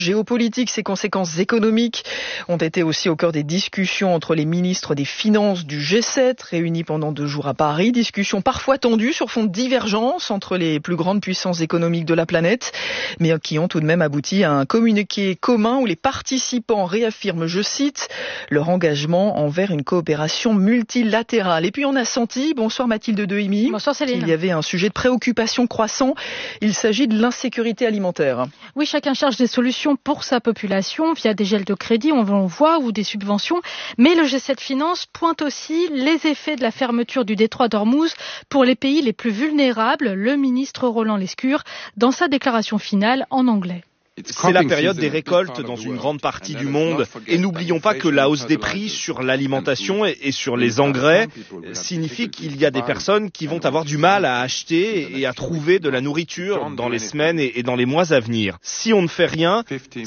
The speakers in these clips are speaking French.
Géopolitique, ses conséquences économiques ont été aussi au cœur des discussions entre les ministres des Finances du G7, réunis pendant 2 jours à Paris. Discussions parfois tendues sur fond de divergence entre les plus grandes puissances économiques de la planète, mais qui ont tout de même abouti à un communiqué commun où les participants réaffirment, je cite, leur engagement envers une coopération multilatérale. Et puis on a senti, bonsoir Mathilde Dehimi, bonsoir Céline, qu'il y avait un sujet de préoccupation croissant. Il s'agit de l'insécurité alimentaire. Oui, chacun cherche des solutions pour sa population via des gels de crédit, on voit, ou des subventions. Mais le G7 Finance pointe aussi les effets de la fermeture du détroit d'Ormuz pour les pays les plus vulnérables. Le ministre Roland Lescure dans sa déclaration finale en anglais. C'est la période des récoltes dans une grande partie du monde. Et n'oublions pas que la hausse des prix sur l'alimentation et sur les engrais signifie qu'il y a des personnes qui vont avoir du mal à acheter et à trouver de la nourriture dans les semaines et dans les mois à venir. Si on ne fait rien,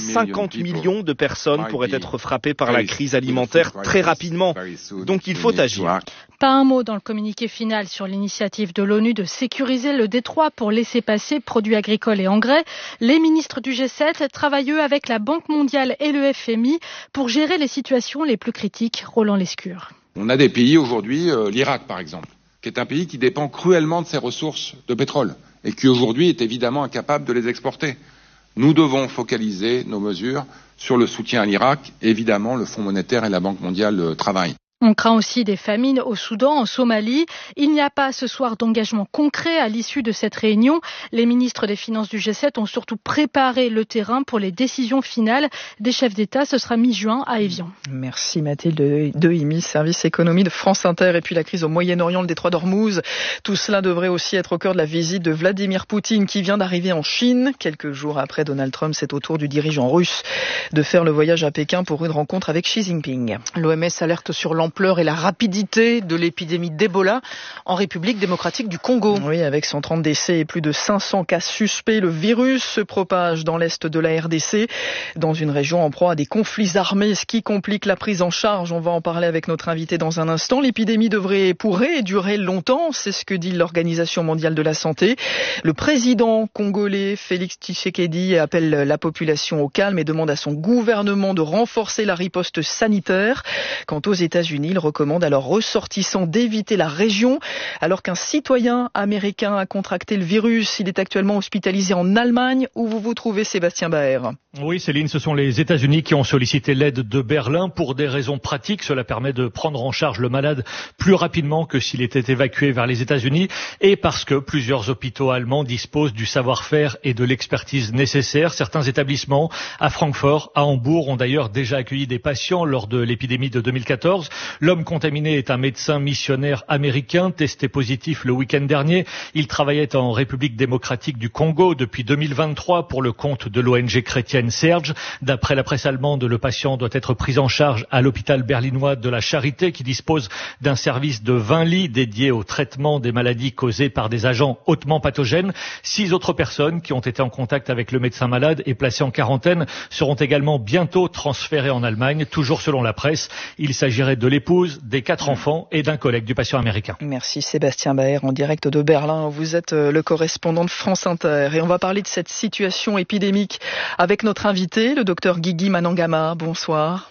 50 millions de personnes pourraient être frappées par la crise alimentaire très rapidement. Donc il faut agir. Pas un mot dans le communiqué final sur l'initiative de l'ONU de sécuriser le détroit pour laisser passer produits agricoles et engrais. Les ministres du G7 travaillent eux avec la Banque mondiale et le FMI pour gérer les situations les plus critiques. Roland Lescure. On a des pays aujourd'hui, l'Irak par exemple, qui est un pays qui dépend cruellement de ses ressources de pétrole et qui aujourd'hui est évidemment incapable de les exporter. Nous devons focaliser nos mesures sur le soutien à l'Irak. Évidemment, le Fonds monétaire et la Banque mondiale travaillent. On craint aussi des famines au Soudan, en Somalie. Il n'y a pas ce soir d'engagement concret à l'issue de cette réunion. Les ministres des Finances du G7 ont surtout préparé le terrain pour les décisions finales des chefs d'État. Ce sera mi-juin à Évian. Merci Mathilde Dehimi, service économie de France Inter. Et puis la crise au Moyen-Orient, le détroit d'Ormuz. Tout cela devrait aussi être au cœur de la visite de Vladimir Poutine qui vient d'arriver en Chine. Quelques jours après Donald Trump, c'est au tour du dirigeant russe de faire le voyage à Pékin pour une rencontre avec Xi Jinping. L'OMS alerte sur l'ampleur et la rapidité de l'épidémie d'Ebola en République démocratique du Congo. Oui, avec 130 décès et plus de 500 cas suspects, le virus se propage dans l'est de la RDC, dans une région en proie à des conflits armés, ce qui complique la prise en charge. On va en parler avec notre invité dans un instant. L'épidémie pourrait durer longtemps, c'est ce que dit l'Organisation mondiale de la santé. Le président congolais Félix Tshisekedi appelle la population au calme et demande à son gouvernement de renforcer la riposte sanitaire. Quant aux États-Unis, il recommande à leurs ressortissants d'éviter la région. Alors qu'un citoyen américain a contracté le virus, il est actuellement hospitalisé en Allemagne. Où vous vous trouvez, Sébastien Baer? Oui, Céline, ce sont les États-Unis qui ont sollicité l'aide de Berlin pour des raisons pratiques. Cela permet de prendre en charge le malade plus rapidement que s'il était évacué vers les États-Unis et parce que plusieurs hôpitaux allemands disposent du savoir-faire et de l'expertise nécessaires. Certains établissements à Francfort, à Hambourg ont d'ailleurs déjà accueilli des patients lors de l'épidémie de 2014. L'homme contaminé est un médecin missionnaire américain, testé positif le week-end dernier. Il travaillait en République démocratique du Congo depuis 2023 pour le compte de l'ONG chrétienne Serge. D'après la presse allemande, le patient doit être pris en charge à l'hôpital berlinois de la Charité qui dispose d'un service de 20 lits dédiés au traitement des maladies causées par des agents hautement pathogènes. 6 autres personnes qui ont été en contact avec le médecin malade et placées en quarantaine seront également bientôt transférées en Allemagne. Toujours selon la presse, il s'agirait de l'épouse, des 4 enfants et d'un collègue du patient américain. Merci Sébastien Baer en direct de Berlin. Vous êtes le correspondant de France Inter et on va parler de cette situation épidémique avec notre invité, le docteur Guigui Manangama. Bonsoir.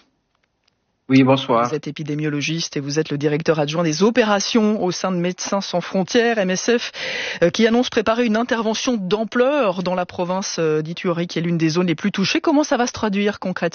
Oui, bonsoir. Vous êtes épidémiologiste et vous êtes le directeur adjoint des opérations au sein de Médecins sans frontières, MSF, qui annonce préparer une intervention d'ampleur dans la province d'Ituri, qui est l'une des zones les plus touchées. Comment ça va se traduire concrètement ?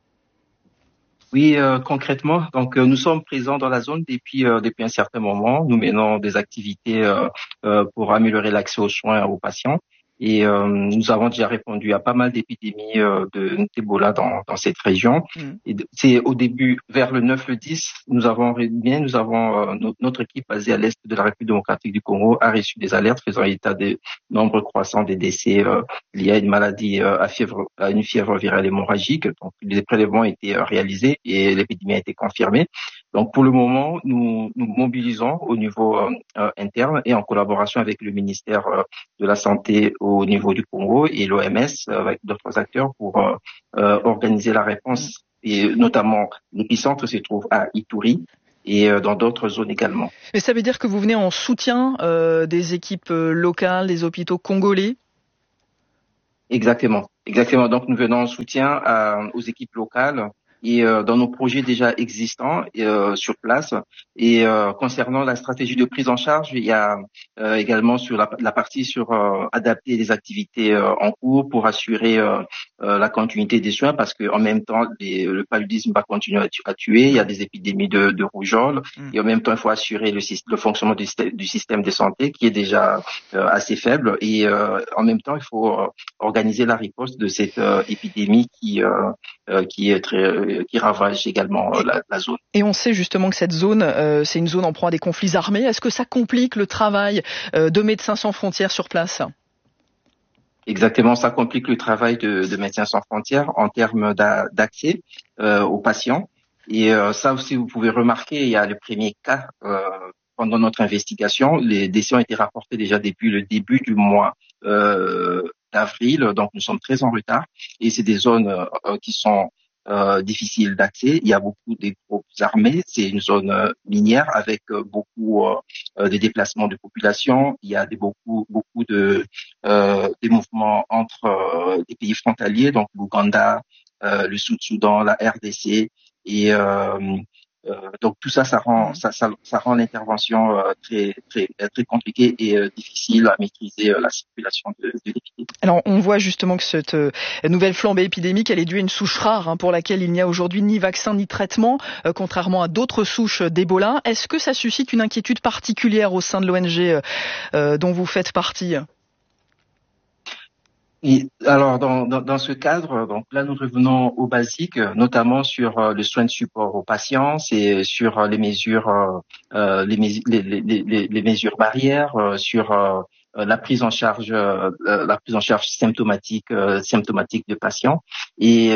Oui, concrètement, donc nous sommes présents dans la zone depuis un certain moment. Nous menons des activités pour améliorer l'accès aux soins aux patients. Et nous avons déjà répondu à pas mal d'épidémies d'Ebola dans cette région. Et c'est au début, vers le 9, le 10, notre équipe basée à l'est de la République démocratique du Congo a reçu des alertes faisant état des nombres croissants des décès liés à une maladie, à une fièvre virale hémorragique. Donc, les prélèvements ont été réalisés et l'épidémie a été confirmée. Donc, pour le moment, nous mobilisons au niveau interne et en collaboration avec le ministère de la Santé au niveau du Congo et l'OMS avec d'autres acteurs pour organiser la réponse. Et notamment, l'épicentre se trouve à Ituri et dans d'autres zones également. Mais ça veut dire que vous venez en soutien des équipes locales, des hôpitaux congolais ? Exactement. Donc nous venons en soutien aux équipes locales et dans nos projets déjà existants sur place. Et concernant la stratégie de prise en charge, il y a également sur la partie sur adapter les activités en cours pour assurer la continuité des soins, parce que en même temps le paludisme va continuer à tuer. Il y a des épidémies de rougeole et en même temps il faut assurer le fonctionnement du système de santé qui est déjà assez faible, et en même temps il faut organiser la riposte de cette épidémie qui ravage également la zone. Et on sait justement que cette zone, c'est une zone en proie à des conflits armés. Est-ce que ça complique le travail de Médecins sans frontières sur place ? Exactement, ça complique le travail de Médecins sans frontières en termes d'accès aux patients. Et ça aussi, vous pouvez remarquer, il y a le premier cas pendant notre investigation. Les décès ont été rapportés déjà depuis le début du mois d'avril, donc nous sommes très en retard. Et c'est des zones qui sont difficiles d'accès. Il y a beaucoup de groupes armés. C'est une zone minière avec beaucoup de déplacements de population. Il y a beaucoup de des mouvements entre des pays frontaliers, donc l'Ouganda, le Sud-Soudan, la RDC, et donc tout ça rend l'intervention très compliquée et difficile à maîtriser la circulation de l'épidémie. Alors on voit justement que cette nouvelle flambée épidémique, elle est due à une souche rare pour laquelle il n'y a aujourd'hui ni vaccin ni traitement, contrairement à d'autres souches d'Ebola. Est-ce que ça suscite une inquiétude particulière au sein de l'ONG dont vous faites partie ? Et alors dans ce cadre, donc là nous revenons aux basiques, notamment sur le soin de support aux patients, c'est sur les mesures mesures barrières, sur la prise en charge symptomatique de patients, et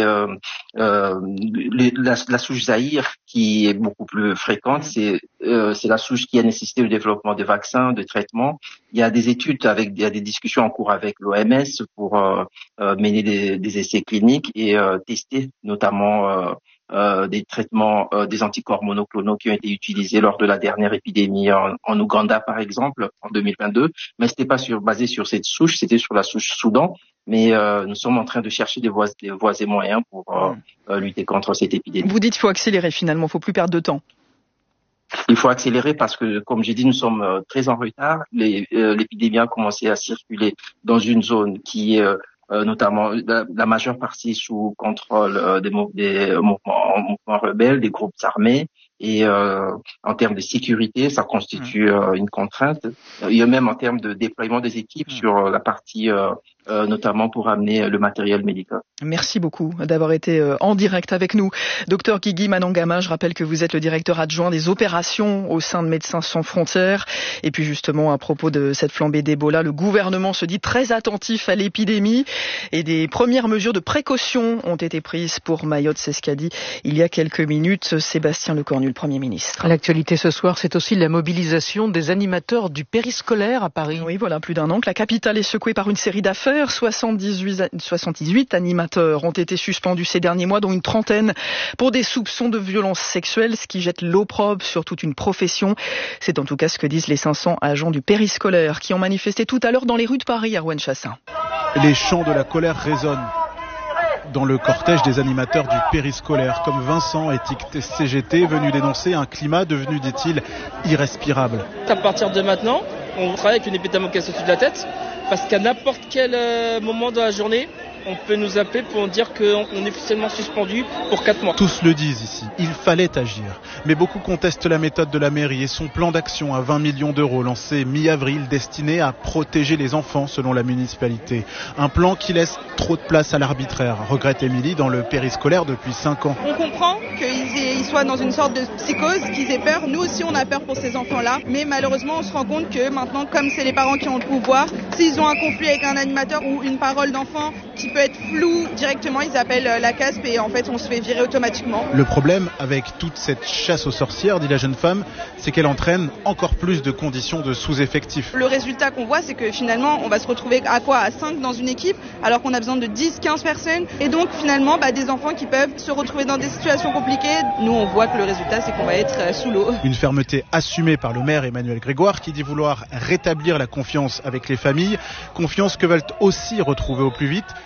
la souche Zaïre qui est beaucoup plus fréquente, c'est la souche qui a nécessité le développement de vaccins, de traitements. Il y a des études il y a des discussions en cours avec l'OMS pour mener des essais cliniques et tester notamment des traitements des anticorps monoclonaux qui ont été utilisés lors de la dernière épidémie en Ouganda par exemple en 2022, mais c'était pas basé sur cette souche, c'était sur la souche Soudan. Mais nous sommes en train de chercher des voies et moyens pour lutter contre cette épidémie. Vous dites qu'il faut accélérer finalement, il ne faut plus perdre de temps. Il faut accélérer parce que, comme j'ai dit, nous sommes très en retard. L'épidémie a commencé à circuler dans une zone qui est notamment la majeure partie sous contrôle des mouvements rebelles, des groupes armés. Et en termes de sécurité, ça constitue une contrainte. Et même en termes de déploiement des équipes sur la partie notamment pour amener le matériel médical. Merci beaucoup d'avoir été en direct avec nous. Docteur Guigui Manangama, je rappelle que vous êtes le directeur adjoint des opérations au sein de Médecins sans frontières. Et puis justement, à propos de cette flambée d'Ebola, le gouvernement se dit très attentif à l'épidémie et des premières mesures de précaution ont été prises pour Mayotte. C'est ce qu'a dit il y a quelques minutes Sébastien Lecornu, le Premier ministre. L'actualité ce soir, c'est aussi la mobilisation des animateurs du périscolaire à Paris. Oui, voilà, plus d'un an que la capitale est secouée par une série d'affaires. 78 animateurs ont été suspendus ces derniers mois, dont une trentaine pour des soupçons de violences sexuelles, ce qui jette l'opprobre sur toute une profession. C'est en tout cas ce que disent les 500 agents du périscolaire qui ont manifesté tout à l'heure dans les rues de Paris, Arwen Chassin. Les chants de la colère résonnent dans le cortège des animateurs du périscolaire, comme Vincent et CGT, venus dénoncer un climat devenu, dit-il, irrespirable. À partir de maintenant, on travaille avec une épidémie au-dessus de la tête, parce qu'à n'importe quel moment de la journée, on peut nous appeler pour nous dire qu'on est officiellement suspendu pour 4 mois. Tous le disent ici, il fallait agir. Mais beaucoup contestent la méthode de la mairie et son plan d'action à 20 millions d'euros lancé mi-avril destiné à protéger les enfants selon la municipalité. Un plan qui laisse trop de place à l'arbitraire, regrette Émilie dans le périscolaire depuis 5 ans. On comprend qu'ils soient dans une sorte de psychose, qu'ils aient peur. Nous aussi on a peur pour ces enfants-là. Mais malheureusement on se rend compte que maintenant, comme c'est les parents qui ont le pouvoir, s'ils ont un conflit avec un animateur ou une parole d'enfant qui peut être floue directement, ils appellent la CASP et en fait on se fait virer automatiquement. Le problème avec toute cette chasse aux sorcières, dit la jeune femme, c'est qu'elle entraîne encore plus de conditions de sous-effectif. Le résultat qu'on voit, c'est que finalement on va se retrouver à 5 dans une équipe alors qu'on a besoin de 10-15 personnes et donc finalement des enfants qui peuvent se retrouver dans des situations compliquées. Nous on voit que le résultat c'est qu'on va être sous l'eau. Une fermeté assumée par le maire Emmanuel Grégoire qui dit vouloir rétablir la confiance avec les familles, confiance que veulent aussi retrouver au plus vite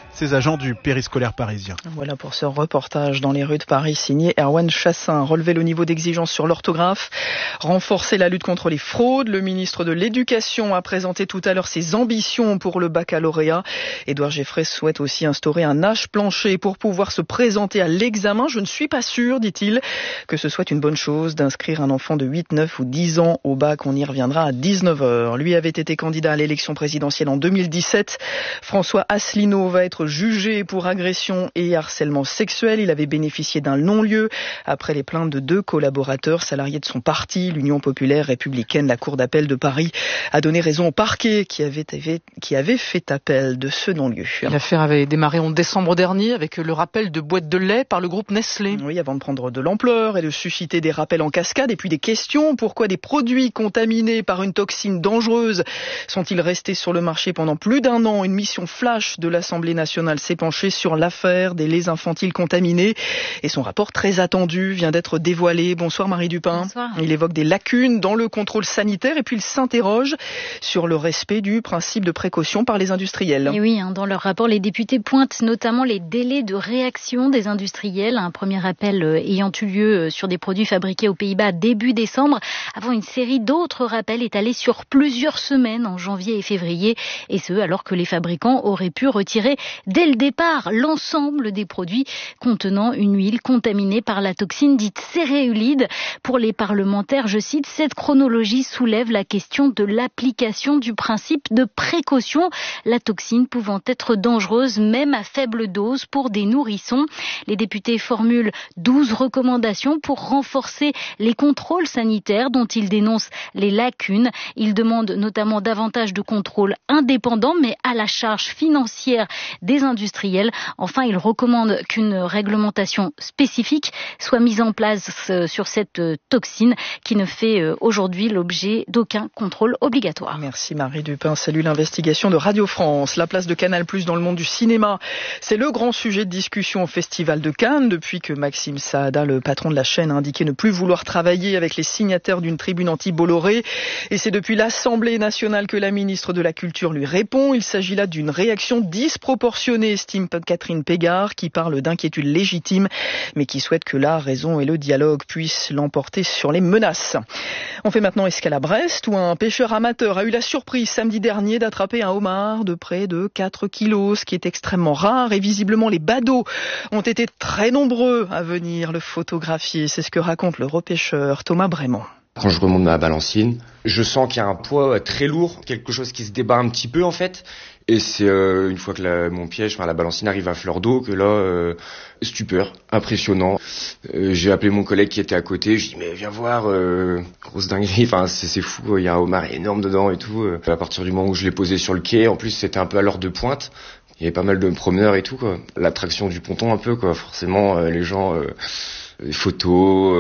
ces agents du périscolaire parisien. Voilà pour ce reportage dans les rues de Paris signé Erwan Chassin. Relever le niveau d'exigence sur l'orthographe, renforcer la lutte contre les fraudes. Le ministre de l'Éducation a présenté tout à l'heure ses ambitions pour le baccalauréat. Édouard Geffray souhaite aussi instaurer un âge plancher pour pouvoir se présenter à l'examen. Je ne suis pas sûr, dit-il, que ce soit une bonne chose d'inscrire un enfant de 8, 9 ou 10 ans au bac. On y reviendra à 19h. Lui avait été candidat à l'élection présidentielle en 2017. François Asselineau va être jugé pour agression et harcèlement sexuel. Il avait bénéficié d'un non-lieu après les plaintes de 2 collaborateurs salariés de son parti, l'Union populaire républicaine. La Cour d'appel de Paris a donné raison au parquet qui avait fait appel de ce non-lieu. L'affaire avait démarré en décembre dernier avec le rappel de boîtes de lait par le groupe Nestlé. Oui, avant de prendre de l'ampleur et de susciter des rappels en cascade et puis des questions. Pourquoi des produits contaminés par une toxine dangereuse sont-ils restés sur le marché pendant plus d'1 an? Une mission flash de l'Assemblée nationale s'est penchée sur l'affaire des laits infantiles contaminés et son rapport très attendu vient d'être dévoilé. Bonsoir Marie Dupin. Bonsoir. Il évoque des lacunes dans le contrôle sanitaire et puis il s'interroge sur le respect du principe de précaution par les industriels. Et oui, dans leur rapport, les députés pointent notamment les délais de réaction des industriels. Un premier appel ayant eu lieu sur des produits fabriqués aux Pays-Bas début décembre, avant une série d'autres rappels étalés sur plusieurs semaines en janvier et février, et ce alors que les fabricants auraient pu retirer dès le départ l'ensemble des produits contenant une huile contaminée par la toxine dite céréulide. Pour les parlementaires, je cite, cette chronologie soulève la question de l'application du principe de précaution, la toxine pouvant être dangereuse même à faible dose pour des nourrissons. Les députés formulent 12 recommandations pour renforcer les contrôles sanitaires dont ils dénoncent les lacunes. Ils demandent notamment davantage de contrôles indépendants mais à la charge financière des industriels. Enfin, ils recommandent qu'une réglementation spécifique soit mise en place sur cette toxine qui ne fait aujourd'hui l'objet d'aucun contrôle obligatoire. Merci Marie Dupin. Salut l'investigation de Radio France. La place de Canal+ dans le monde du cinéma, c'est le grand sujet de discussion au Festival de Cannes depuis que Maxime Saada, le patron de la chaîne, a indiqué ne plus vouloir travailler avec les signataires d'une tribune anti-Bolloré. Et c'est depuis l'Assemblée nationale que la ministre de la Culture lui répond. Il s'agit là d'une réaction disproportionnée, estime Catherine Pégard, qui parle d'inquiétude légitime, mais qui souhaite que la raison et le dialogue puissent l'emporter sur les menaces. On fait maintenant escale à Brest, où un pêcheur amateur a eu la surprise samedi dernier d'attraper un homard de près de 4 kilos, ce qui est extrêmement rare, et visiblement les badauds ont été très nombreux à venir le photographier. C'est ce que raconte le repêcheur Thomas Brémond. Quand je remonte ma balancine, je sens qu'il y a un poids très lourd, quelque chose qui se débat un petit peu en fait. Et c'est une fois que mon piège, la balancine arrive à fleur d'eau, que là, stupeur, impressionnant. J'ai appelé mon collègue qui était à côté, je dis mais viens voir, grosse dinguerie, c'est fou, il y a un homard énorme dedans et tout. À partir du moment où je l'ai posé sur le quai, en plus c'était un peu à l'heure de pointe, il y avait pas mal de promeneurs et tout, quoi. L'attraction du ponton un peu, quoi. Forcément, les gens... les photos,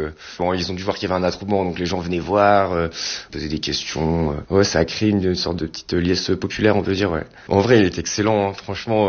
ils ont dû voir qu'il y avait un attroupement, donc les gens venaient voir, poser des questions. Ouais, ça a créé une sorte de petite liesse populaire, on peut dire. Ouais. En vrai, il est excellent, hein. Franchement,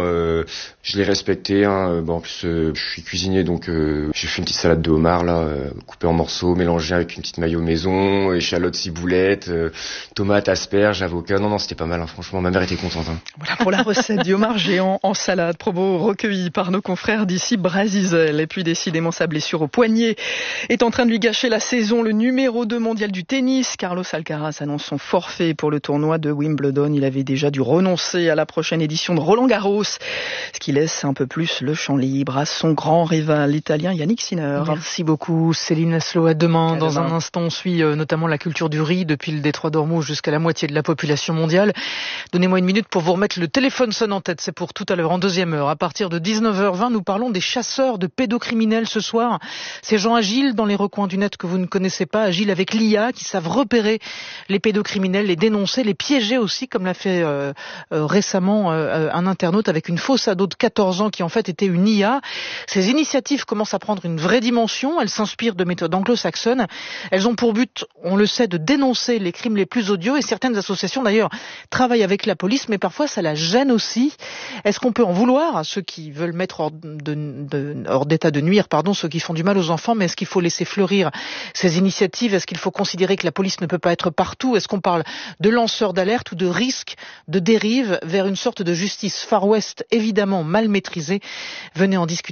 je l'ai respecté. En plus, je suis cuisinier, donc j'ai fait une petite salade de homard là, coupée en morceaux, mélangée avec une petite mayo maison, échalotes, ciboulettes, tomates, asperges, avocat. Non, c'était pas mal. Hein. Franchement, ma mère était contente. Hein. Voilà pour la recette du homard géant en salade, propos recueillis par nos confrères d'ici Brasizel. Et puis décidément, sa blessure au poignet est en train de lui gâcher la saison. Le numéro 2 mondial du tennis, Carlos Alcaraz, annonce son forfait pour le tournoi de Wimbledon. Il avait déjà dû renoncer à la prochaine édition de Roland-Garros, ce qui laisse un peu plus le champ libre à son grand rival, l'italien Yannick Sinner. Merci beaucoup Céline Aslo. À demain. Dans un instant, on suit notamment la culture du riz depuis le détroit d'Ormuz jusqu'à la moitié de la population mondiale. Donnez-moi une minute pour vous remettre le téléphone sonne en tête. C'est pour tout à l'heure en deuxième heure. À partir de 19h20, nous parlons des chasseurs de pédocriminels ce soir. Ces gens agiles dans les recoins du net que vous ne connaissez pas, agiles avec l'IA, qui savent repérer les pédocriminels, les dénoncer, les piéger aussi, comme l'a fait récemment un internaute avec une fausse ado de 14 ans qui en fait était une IA. Ces initiatives commencent à prendre une vraie dimension. Elles s'inspirent de méthodes anglo-saxonnes. Elles ont pour but, on le sait, de dénoncer les crimes les plus odieux. Et certaines associations d'ailleurs travaillent avec la police, mais parfois ça la gêne aussi. Est-ce qu'on peut en vouloir à ceux qui veulent mettre hors d'état de nuire, ceux qui font du mal aux enfants, mais est-ce qu'il faut laisser fleurir ces initiatives? Est-ce qu'il faut considérer que la police ne peut pas être partout? Est-ce qu'on parle de lanceurs d'alerte ou de risque de dérive vers une sorte de justice Far West évidemment mal maîtrisée? Venez en discuter.